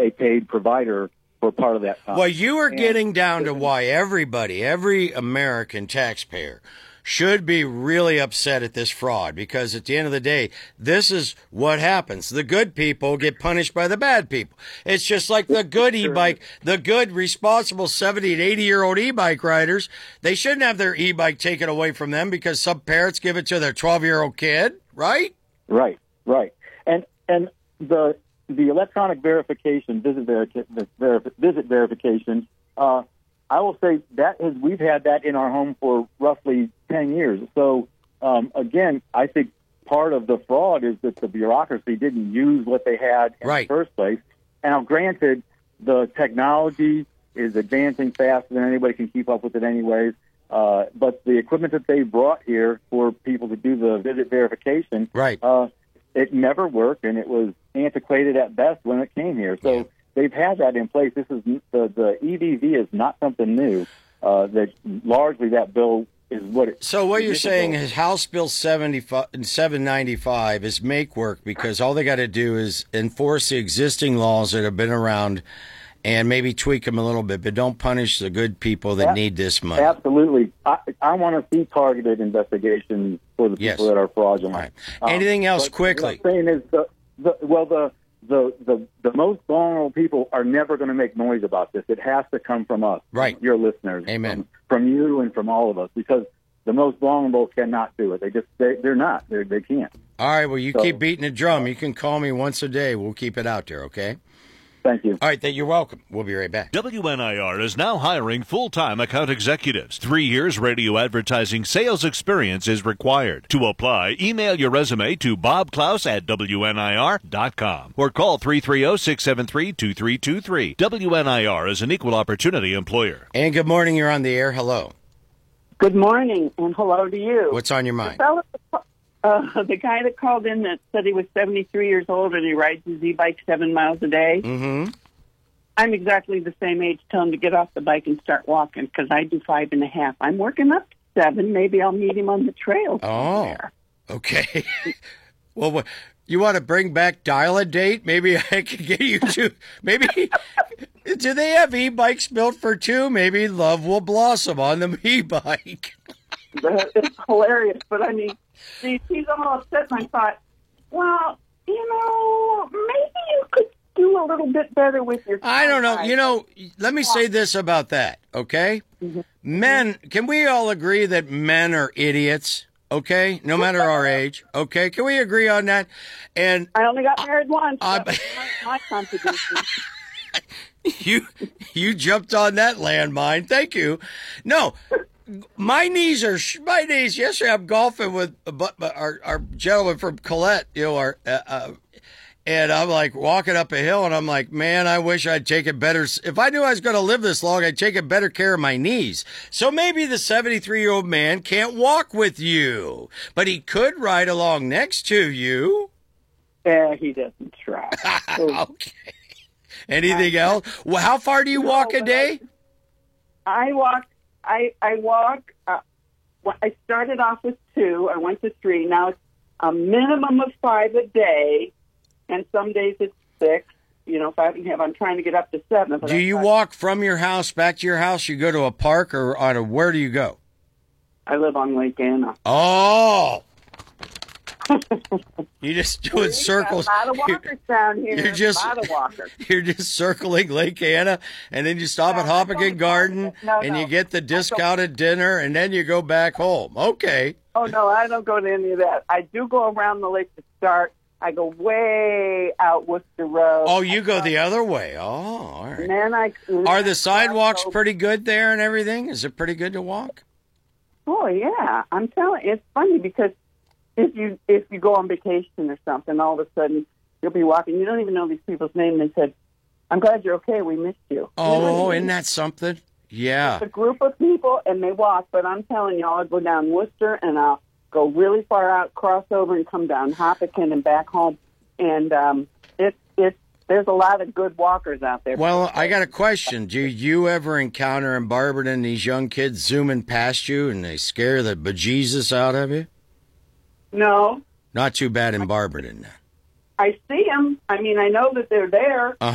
a paid provider for part of that time. Well, you are getting down to why every American taxpayer should be really upset at this fraud, because at the end of the day, this is what happens. The good people get punished by the bad people. It's just like the good e-bike, the good, responsible 70 and 80-year-old e-bike riders. They shouldn't have their e-bike taken away from them because some parents give it to their 12-year-old kid, right? Right. And the electronic verification, visit verification, I will say we've had that in our home for roughly 10 years. So, again, I think part of the fraud is that the bureaucracy didn't use what they had in the first place. And now, granted, the technology is advancing faster than anybody can keep up with it anyways. But the equipment that they brought here for people to do the visit verification, it never worked, and it was antiquated at best when it came here. So they've had that in place. This is the EVV is not something new. That largely that bill is what it. So what you're saying is House Bill 795 is make work, because all they got to do is enforce the existing laws that have been around and maybe tweak them a little bit, but don't punish the good people that need this money. Absolutely. I want to see targeted investigations for the people that are fraudulent. Right. Anything else quickly? What I'm saying is the most vulnerable people are never going to make noise about this. It has to come from us, your listeners. Amen. From you and from all of us, because the most vulnerable cannot do it. They're not. They can't. All right. Well, you keep beating the drum. You can call me once a day. We'll keep it out there. Okay. Thank you. All right, you're welcome. We'll be right back. WNIR is now hiring full-time account executives. 3 years radio advertising sales experience is required. To apply, email your resume to bobklaus@WNIR.com or call 330-673-2323. WNIR is an equal opportunity employer. And good morning. You're on the air. Hello. Good morning, and hello to you. What's on your mind? The guy that called in that said he was 73 years old and he rides his e-bike 7 miles a day. Mm-hmm. I'm exactly the same age. Tell him to get off the bike and start walking, because I do 5.5. I'm working up to 7. Maybe I'll meet him on the trail somewhere. Okay. Well, you want to bring back Dial-A-Date? Maybe I could get you to. Maybe. Do they have e-bikes built for two? Maybe love will blossom on the e-bike. It's hilarious, but I mean, he's all upset, and I thought, well, maybe you could do a little bit better with your. I don't know. Let me say this about that, okay? Mm-hmm. Men, can we all agree that men are idiots? Okay, no matter our age. Okay, can we agree on that? And I only got married once. That's my contribution. You jumped on that landmine. Thank you. No. My knees. Yesterday, I'm golfing with our gentleman from Colette, and I'm like walking up a hill, and I'm like, man, I wish I'd taken better. If I knew I was going to live this long, I'd taken better care of my knees. So maybe the 73-year-old man can't walk with you, but he could ride along next to you. Yeah, he doesn't try. Okay. Anything else? Well, how far do you walk a day? I walk. I started off with 2. I went to 3. Now it's a minimum of 5 a day, and some days it's 6. If I have, I'm trying to get up to 7. Do you walk from your house back to your house? You go to a park, or where do you go? I live on Lake Anna. Oh. You're just doing circles. A lot of walkers down here. You're just circling Lake Anna, and then you stop at Hoppigan Garden, and you get the discounted dinner, and then you go back home. Okay. Oh, no, I don't go to any of that. I do go around the lake to start. I go way out Worcester Road. Oh, you go the other way. Oh, all right. And then Are the sidewalks pretty good there and everything? Is it pretty good to walk? Oh, yeah. I'm telling you, it's funny because if you go on vacation or something, all of a sudden you'll be walking. You don't even know these people's names. They said, I'm glad you're okay. We missed you. Oh, isn't that something? Yeah. It's a group of people, and they walk. But I'm telling you, I'll go down Worcester, and I'll go really far out, cross over, and come down Hoppigan and back home. And there's a lot of good walkers out there. Well, I got a question. Do you ever encounter in Barberton these young kids zooming past you, and they scare the bejesus out of you? No. Not too bad in Barberton. I see them. I mean, I know that they're there.